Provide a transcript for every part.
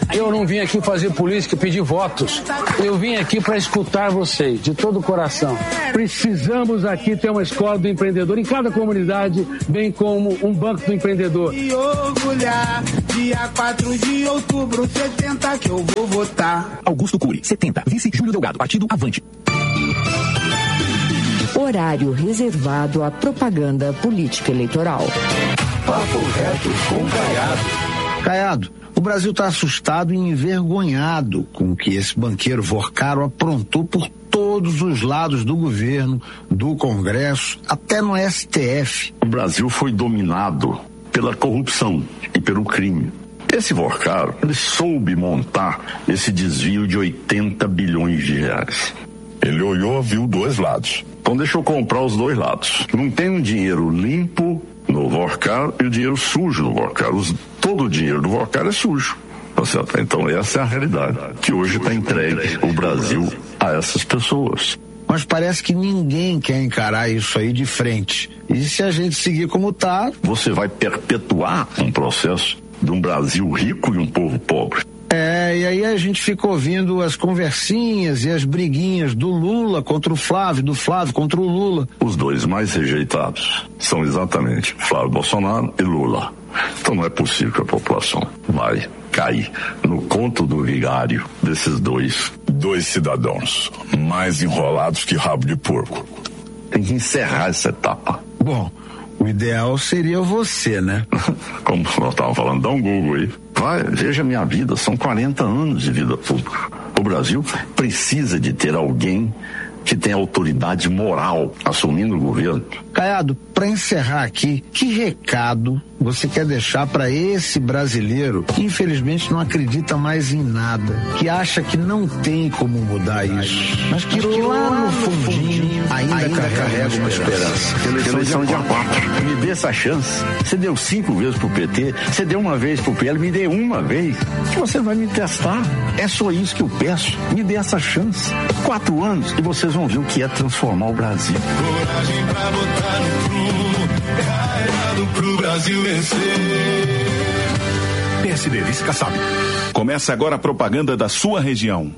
Eu não vim aqui fazer política, pedir votos. Eu vim aqui para escutar vocês, de todo o coração. Precisamos aqui ter uma escola do empreendedor em cada comunidade, bem como um banco do empreendedor. E orgulhar, dia 4 de outubro, 70 que eu vou votar. Augusto Cury, 70. Vice Júlio Delgado, partido Avante. Horário reservado à propaganda política eleitoral. Papo reto com Caiado. Caiado, o Brasil está assustado e envergonhado com o que esse banqueiro Vorcaro aprontou por todos os lados do governo, do Congresso, até no STF. O Brasil foi dominado pela corrupção e pelo crime. Esse Vorcaro, ele soube montar esse desvio de 80 bilhões de reais. Ele olhou, viu dois lados. Então deixa eu comprar os dois lados. Não tem um dinheiro limpo no Vorcaro e o dinheiro sujo no Vorcaro. Todo o dinheiro do Vorcaro é sujo. Tá certo? Então essa é a realidade, que hoje está entregue o Brasil a essas pessoas. Mas parece que ninguém quer encarar isso aí de frente. E se a gente seguir como está... Você vai perpetuar um processo de um Brasil rico e um povo pobre. E aí a gente fica ouvindo as conversinhas e as briguinhas do Lula contra o Flávio, do Flávio contra o Lula. Os dois mais rejeitados são exatamente Flávio Bolsonaro e Lula. Então não é possível que a população vai cair no conto do vigário desses dois. Dois cidadãos mais enrolados que rabo de porco. Tem que encerrar essa etapa. Bom, o ideal seria você, né? Como nós estávamos falando, dá um Google aí. Vai, veja a minha vida, são 40 anos de vida pública. O Brasil precisa de ter alguém que tenha autoridade moral assumindo o governo. Caiado, para encerrar aqui, que recado você quer deixar para esse brasileiro que infelizmente não acredita mais em nada, que acha que não tem como mudar isso, mas que lá no fundinho ainda carrega uma esperança? Eleição dia 4. Me dê essa chance. Você deu 5 vezes pro PT, você deu uma vez pro PL, me dê uma vez, que você vai me testar. É só isso que eu peço. Me dê essa chance. 4 anos e vocês vão ver o que é transformar o Brasil. Coragem pra botar no prumo, carregado pro Brasil vencer. PSD, Vice Kassab. Começa agora a propaganda da sua região.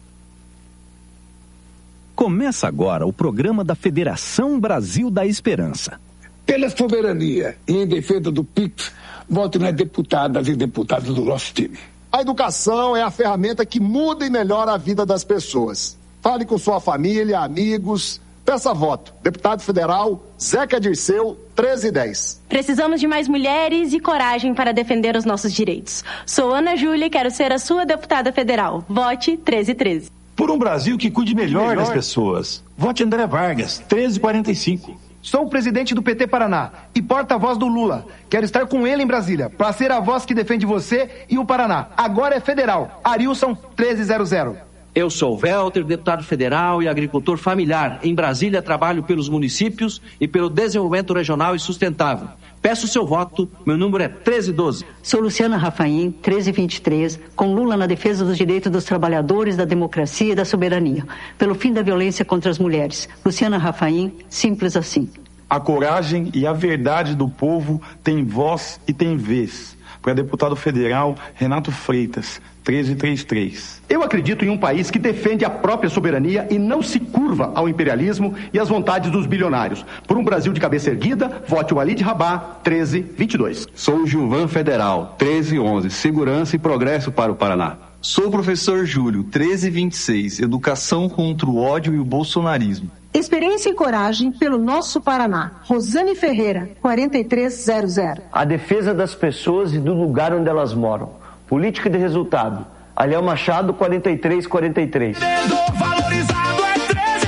Começa agora o programa da Federação Brasil da Esperança. Pela soberania e em defesa do PIX, vote nas deputadas e deputados do nosso time. A educação é a ferramenta que muda e melhora a vida das pessoas. Fale com sua família, amigos, peça voto. Deputado Federal, Zeca Dirceu, 1310. Precisamos de mais mulheres e coragem para defender os nossos direitos. Sou Ana Júlia e quero ser a sua deputada federal. Vote 1313. Por um Brasil que cuide melhor das pessoas. Vote André Vargas, 1345. Sou o presidente do PT Paraná e porta-voz do Lula. Quero estar com ele em Brasília, para ser a voz que defende você e o Paraná. Agora é federal. Arilson, 1300. Eu sou Welter, deputado federal e agricultor familiar. Em Brasília, trabalho pelos municípios e pelo desenvolvimento regional e sustentável. Peço o seu voto, meu número é 1312. Sou Luciana Rafaim, 1323, com Lula na defesa dos direitos dos trabalhadores, da democracia e da soberania, pelo fim da violência contra as mulheres. Luciana Rafaim, simples assim. A coragem e a verdade do povo têm voz e têm vez. Para deputado federal, Renato Freitas, 1333. Eu acredito em um país que defende a própria soberania e não se curva ao imperialismo e às vontades dos bilionários. Por um Brasil de cabeça erguida, vote o Walid Rabah, 1322. Sou o Gilvan Federal, 1311. Segurança e progresso para o Paraná. Sou o professor Júlio, 1326. Educação contra o ódio e o bolsonarismo. Experiência e coragem pelo nosso Paraná. Rosane Ferreira, 4300. A defesa das pessoas e do lugar onde elas moram. Política de resultado. Aliel Machado, 4343. Valorizado é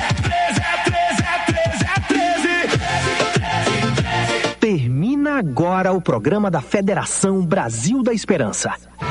13. Termina agora o programa da Federação Brasil da Esperança.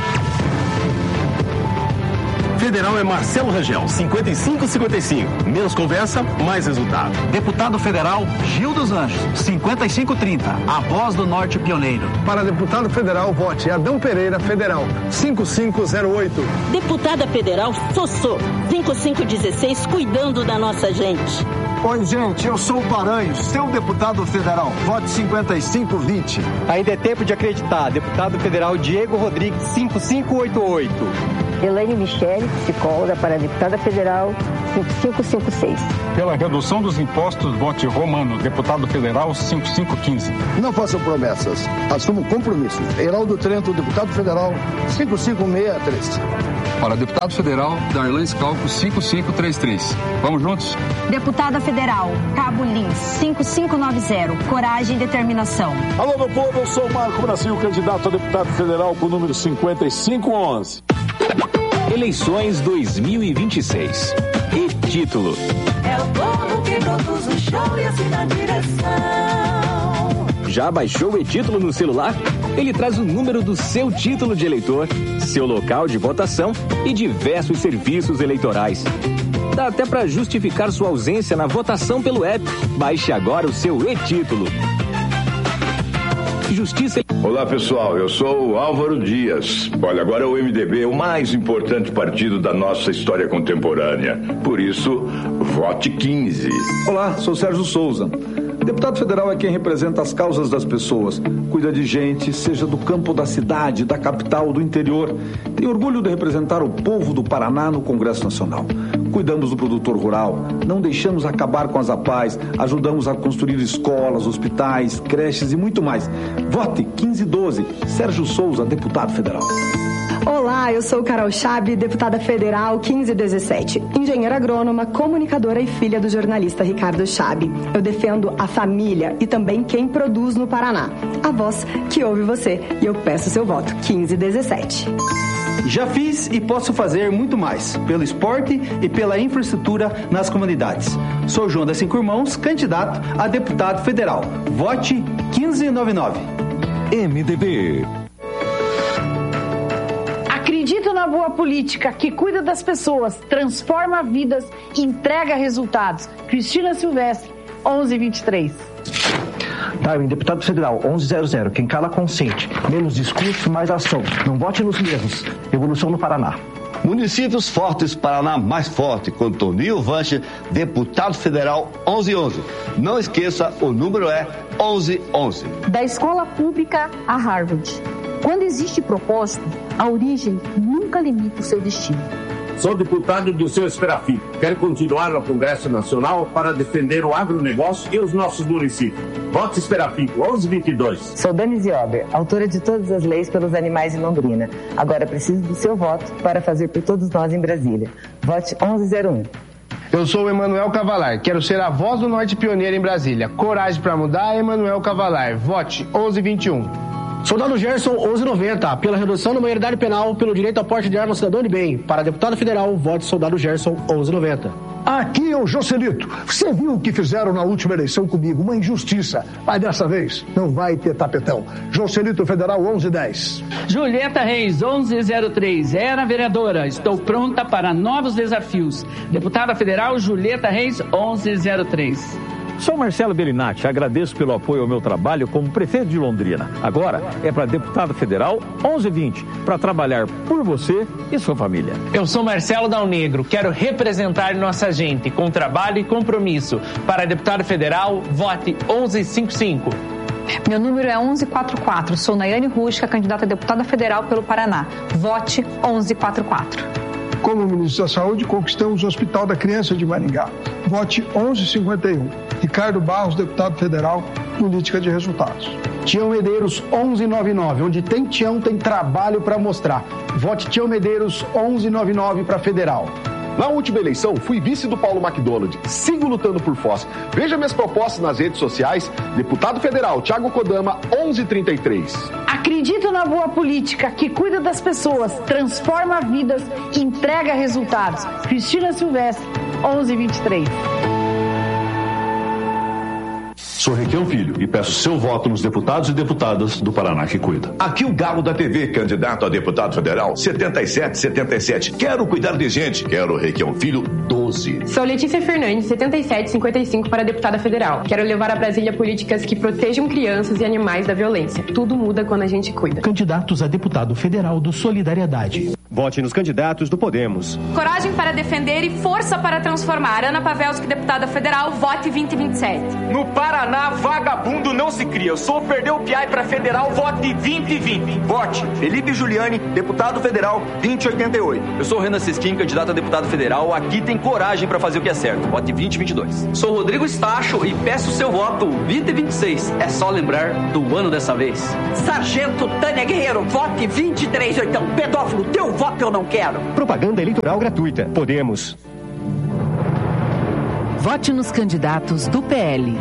Federal é Marcelo Rangel, 55-55. Menos conversa, mais resultado. Deputado Federal, Gil dos Anjos, 55-30. A voz do Norte pioneiro. Para deputado federal, vote Adão Pereira, Federal, 5508. Deputada Federal, Sossô, 5516, cuidando da nossa gente. Oi, gente, eu sou o Paranhos, seu deputado federal. Vote 5520. Ainda é tempo de acreditar. Deputado federal Diego Rodrigues, 5588. Elaine Michele, psicóloga, para deputada federal 5556. Pela redução dos impostos, vote Romano, deputado federal 5515. Não façam promessas, assumam compromissos. Heraldo Trento, deputado federal 5563. Para deputado federal, Darlan Scalco 5533. Vamos juntos? Deputada federal, Cabo Lins 5590. Coragem e determinação. Alô, meu povo, eu sou o Marco Brasil, candidato a deputado federal com o número 5511. Eleições 2026. E título: é o povo que produz o show e assina a direção. Já baixou o e-título no celular? Ele traz o número do seu título de eleitor, seu local de votação e diversos serviços eleitorais. Dá até para justificar sua ausência na votação pelo app. Baixe agora o seu e-título. Justiça. Olá, pessoal, eu sou o Álvaro Dias. Olha, agora é o MDB, o mais importante partido da nossa história contemporânea. Por isso, vote 15. Olá, sou Sérgio Souza. Deputado federal é quem representa as causas das pessoas, cuida de gente, seja do campo, da cidade, da capital, do interior. Tenho orgulho de representar o povo do Paraná no Congresso Nacional. Cuidamos do produtor rural, não deixamos acabar com as APAES, ajudamos a construir escolas, hospitais, creches e muito mais. Vote 1512, Sérgio Souza, deputado federal. Olá, eu sou Carol Chabe, deputada federal 1517, engenheira agrônoma, comunicadora e filha do jornalista Ricardo Chabe. Eu defendo a família e também quem produz no Paraná. A voz que ouve você. E eu peço seu voto, 1517. Já fiz e posso fazer muito mais, pelo esporte e pela infraestrutura nas comunidades. Sou João das Cinco Irmãos, candidato a deputado federal. Vote 1599. MDB. Acredito na boa política que cuida das pessoas, transforma vidas e entrega resultados. Cristina Silvestre, 1123. Darwin, deputado federal, 1100. Quem cala consente. Menos discurso, mais ação. Não vote nos mesmos. Evolução no Paraná. Municípios fortes, Paraná mais forte. Com Toninho Vanche, deputado federal 1111. Não esqueça, o número é 1111. Da escola pública a Harvard. Quando existe propósito, a origem nunca limita o seu destino. Sou deputado de seu Esperafim. Quero continuar no Congresso Nacional para defender o agronegócio e os nossos municípios. Vote Esperafim, 1122. Sou Dani Ziober, autora de todas as leis pelos animais em Londrina. Agora preciso do seu voto para fazer por todos nós em Brasília. Vote 1101. Eu sou o Emanuel Cavalar, quero ser a voz do Norte pioneira em Brasília. Coragem para mudar, Emanuel Cavalar. Vote 1121. Soldado Gerson, 1190, pela redução da maioridade penal, pelo direito ao porte de arma cidadão de bem. Para deputado federal, vote Soldado Gerson, 1190. Aqui é o Joselito. Você viu o que fizeram na última eleição comigo? Uma injustiça. Mas dessa vez não vai ter tapetão. Joselito Federal, 1110. Julieta Reis, 1103. Era vereadora. Estou pronta para novos desafios. Deputada federal, Julieta Reis, 1103. Sou Marcelo Bellinati, agradeço pelo apoio ao meu trabalho como prefeito de Londrina. Agora é para deputado federal 1120, para trabalhar por você e sua família. Eu sou Marcelo Dal Negro, quero representar nossa gente com trabalho e compromisso. Para deputado federal, vote 1155. Meu número é 1144, sou Nayane Rusca, candidata a deputada federal pelo Paraná. Vote 1144. Como ministro da Saúde, conquistamos o Hospital da Criança de Maringá. Vote 1151. Ricardo Barros, deputado federal, política de resultados. Tião Medeiros, 1199. Onde tem Tião, tem trabalho para mostrar. Vote Tião Medeiros, 1199 para federal. Na última eleição, fui vice do Paulo McDonald. Sigo lutando por Foz. Veja minhas propostas nas redes sociais. Deputado federal, Thiago Kodama, 1133. Acredito na boa política que cuida das pessoas, transforma vidas e entrega resultados. Cristina Silvestre, 1123. Sou Requião Filho e peço seu voto nos deputados e deputadas do Paraná que cuida. Aqui o Galo da TV, candidato a deputado federal, 7777. Quero cuidar de gente. Quero Requião Filho, 12. Sou Letícia Fernandes, 7755 para deputada federal. Quero levar a Brasília políticas que protejam crianças e animais da violência. Tudo muda quando a gente cuida. Candidatos a deputado federal do Solidariedade. Vote nos candidatos do Podemos. Coragem para defender e força para transformar. Ana Pavelski, deputada federal, vote 2027. No Paraná, vagabundo não se cria. Eu sou perdeu o PI para federal, vote 2020. Vote Felipe Giuliani, deputado federal, 2088. Eu sou Renan Sesquim, candidato a deputado federal. Aqui tem coragem para fazer o que é certo. Vote 2022. Sou Rodrigo Stacho e peço seu voto 2026. É só lembrar do ano dessa vez. Sargento Tânia Guerreiro, vote 2380. Pedófilo, teu voto eu não quero. Propaganda eleitoral gratuita. Podemos. Vote nos candidatos do PL.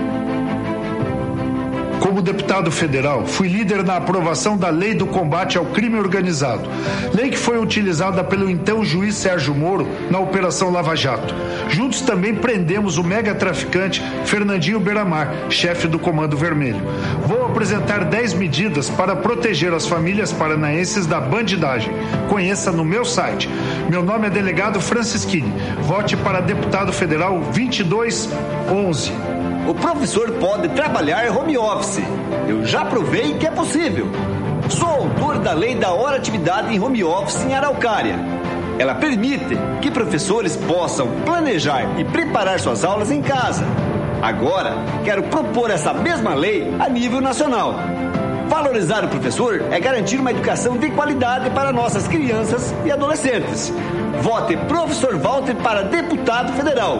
Como deputado federal, fui líder na aprovação da Lei do Combate ao Crime Organizado, lei que foi utilizada pelo então juiz Sérgio Moro na Operação Lava Jato. Juntos também prendemos o mega-traficante Fernandinho Beiramar, chefe do Comando Vermelho. Vou apresentar 10 medidas para proteger as famílias paranaenses da bandidagem. Conheça no meu site. Meu nome é delegado Francisquini. Vote para deputado federal 2211. O professor pode trabalhar home office. Eu já provei que é possível. Sou autor da lei da hora-atividade em home office em Araucária. Ela permite que professores possam planejar e preparar suas aulas em casa. Agora, quero propor essa mesma lei a nível nacional. Valorizar o professor é garantir uma educação de qualidade para nossas crianças e adolescentes. Vote Professor Walter para deputado federal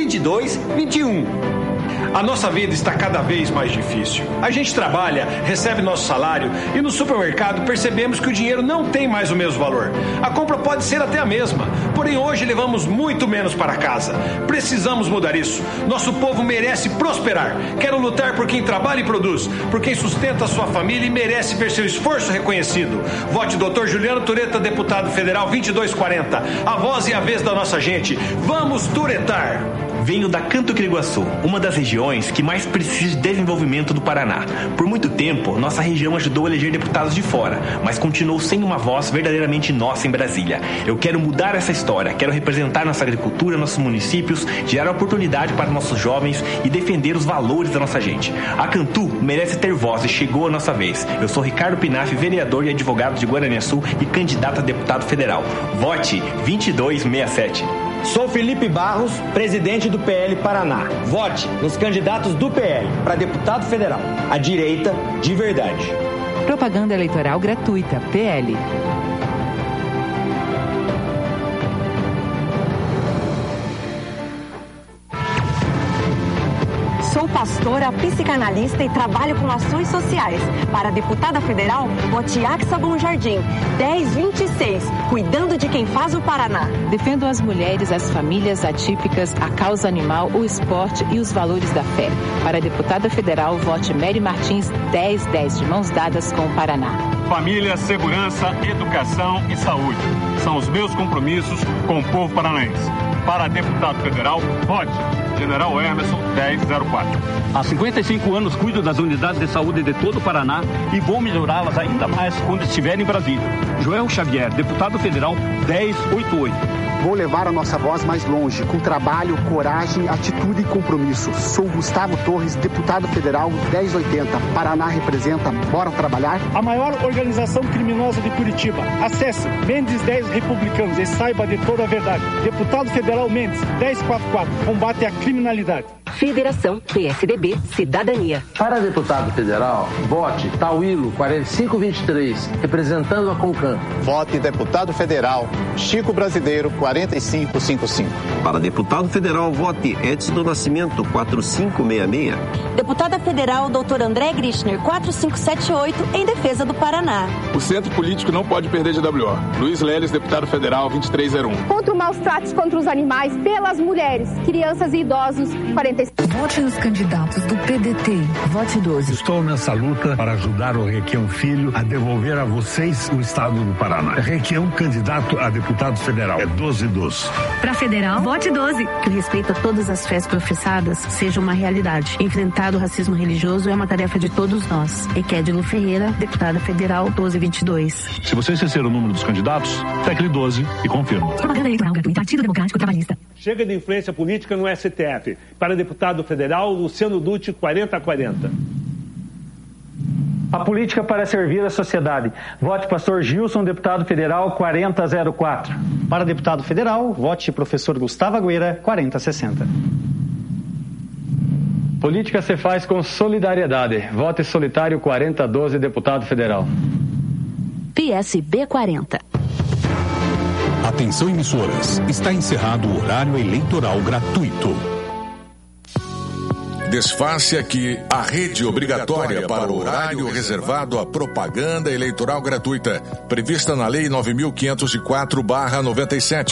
2221. A nossa vida está cada vez mais difícil. A gente trabalha, recebe nosso salário e no supermercado percebemos que o dinheiro não tem mais o mesmo valor. A compra pode ser até a mesma, porém hoje levamos muito menos para casa. Precisamos mudar isso. Nosso povo merece prosperar. Quero lutar por quem trabalha e produz, por quem sustenta a sua família e merece ver seu esforço reconhecido. Vote Dr. Juliano Tureta, deputado federal 2240. A voz e a vez da nossa gente. Vamos turetar! Venho da Canto Criguaçu, uma das regiões que mais precisa de desenvolvimento do Paraná. Por muito tempo, nossa região ajudou a eleger deputados de fora, mas continuou sem uma voz verdadeiramente nossa em Brasília. Eu quero mudar essa história, quero representar nossa agricultura, nossos municípios, gerar oportunidade para nossos jovens e defender os valores da nossa gente. A Cantu merece ter voz e chegou a nossa vez. Eu sou Ricardo Pinaf, vereador e advogado de Guaraniaçu e candidato a deputado federal. Vote 2267. Sou Felipe Barros, presidente do PL Paraná. Vote nos candidatos do PL para deputado federal. A direita de verdade. Propaganda eleitoral gratuita. PL. Sou pastora, psicanalista e trabalho com ações sociais. Para deputada federal, vote Axa Bom Jardim, 1026, cuidando de quem faz o Paraná. Defendo as mulheres, as famílias atípicas, a causa animal, o esporte e os valores da fé. Para deputada federal, vote Mary Martins, 1010, de mãos dadas com o Paraná. Família, segurança, educação e saúde. São os meus compromissos com o povo paranaense. Para deputado federal, vote General Emerson 1004. Há 55 anos cuido das unidades de saúde de todo o Paraná e vou melhorá-las ainda mais quando estiver em Brasília. Joel Xavier, deputado federal 1088. Vou levar a nossa voz mais longe, com trabalho, coragem, atitude e compromisso. Sou Gustavo Torres, deputado federal 1080. Paraná representa, bora trabalhar? A maior organização criminosa de Curitiba. Acesse Mendes 10 Republicanos e saiba de toda a verdade. Deputado federal Mendes 1044. Combate à criminalidade. Federação PSDB Cidadania. Para deputado federal, vote Tauílo 4523, representando a Concan. Vote deputado federal Chico Brasileiro 4555. Para deputado federal, vote Edson do Nascimento 4566. Deputada federal Dr. André Grichner 4578, em defesa do Paraná. O centro político não pode perder de WO. Luiz Leles, deputado federal 2301. Contra o maus tratos contra os animais pelas mulheres, crianças e idosos 45. Vote nos candidatos do PDT. Vote 12. Estou nessa luta para ajudar o Requião Filho a devolver a vocês o estado do Paraná. Requião, candidato a deputado federal. É 1212. Para federal, vote 12. Que o respeito a todas as fés professadas seja uma realidade. Enfrentar o racismo religioso é uma tarefa de todos nós. Equédilo Ferreira, deputada federal 1222. Se você esquecer o número dos candidatos, tecle 12 e confirma. Propaganda eleitoral gratuita. Partido Democrático Trabalhista. Chega de influência política no STF. Para deputado federal, Luciano Dutti, 4040. A política para servir a sociedade. Vote Pastor Gilson, deputado federal, 4004. Para deputado federal, vote professor Gustavo Agüera, 4060. Política se faz com solidariedade. Vote solitário 4012, deputado federal. PSB 40. Atenção, emissoras. Está encerrado o horário eleitoral gratuito. Desface aqui a rede obrigatória para o horário reservado à propaganda eleitoral gratuita, prevista na Lei 9.504/97.